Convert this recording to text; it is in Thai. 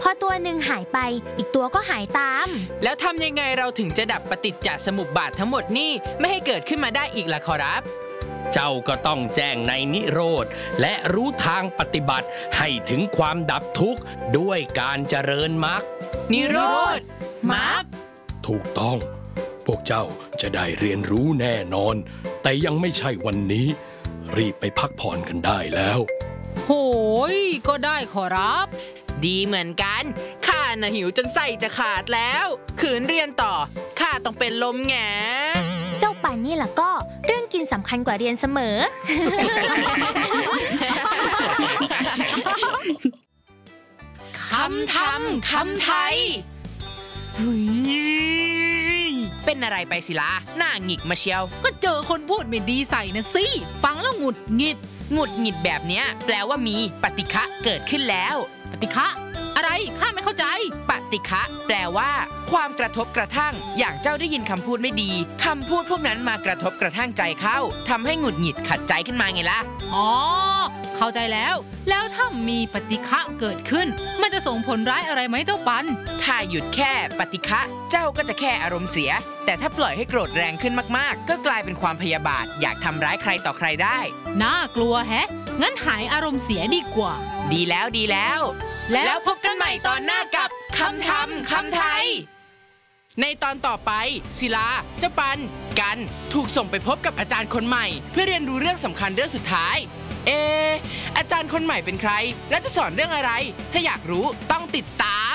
อตัวหนึ่งหายไปอีกตัวก็หายตามแล้วทำยังไงเราถึงจะดับปฏิจจสมุปบาททั้งหมดนี่ไม่ให้เกิดขึ้นมาได้อีกล่ะขอรับเจ้าก็ต้องแจ้งในนิโรธและรู้ทางปฏิบัติให้ถึงความดับทุกข์ด้วยการเจริญมรรคนิโรธมรรคถูกต้องพวกเจ้าจะได้เรียนรู้แน่นอนแต่ยังไม่ใช่วันนี้รีบไปพักผ่อนกันได้แล้วโหยก็ได้ขอรับดีเหมือนกันข้าน่ะหิวจนไส้จะขาดแล้วขืนเรียนต่อข้าต้องเป็นลมแงเจ้าปันนี่ล่ะก็เรื่องกินสำคัญกว่าเรียนเสมอคำธรรมคำไทยเป็นอะไรไปสิล่ะหน้าหงิกมาเชียวก็เจอคนพูดไม่ดีใส่นะสิฟังแล้วหงุดหงิดแบบเนี้ยแปลว่ามีปฏิฆะเกิดขึ้นแล้วปฏิฆะอะไรข้าไม่เข้าใจปฏิฆะแปลว่าความกระทบกระทั่งอย่างเจ้าได้ยินคำพูดไม่ดีคำพูดพวกนั้นมากระทบกระทั่งใจเข้าทำให้หงุดหงิดขัดใจขึ้นมาไงล่ะอ๋อเข้าใจแล้วถ้ามีปฏิฆะเกิดขึ้นมันจะส่งผลร้ายอะไรไหมเจ้าปันถ้าหยุดแค่ปฏิฆะเจ้าก็จะแค่อารมณ์เสียแต่ถ้าปล่อยให้โกรธแรงขึ้นมากๆก็กลายเป็นความพยาบาทอยากทำร้ายใครต่อใครได้น่ากลัวแฮะงั้นหายอารมณ์เสียดีกว่าดีแล้วแล้วพบกันใหม่ตอนหน้ากับคำธรรมคำไทยในตอนต่อไปศิลาเจ้าปันกันถูกส่งไปพบกับอาจารย์คนใหม่เพื่อเรียนรู้เรื่องสำคัญเรื่องสุดท้ายอาจารย์คนใหม่เป็นใครและจะสอนเรื่องอะไรถ้าอยากรู้ต้องติดตาม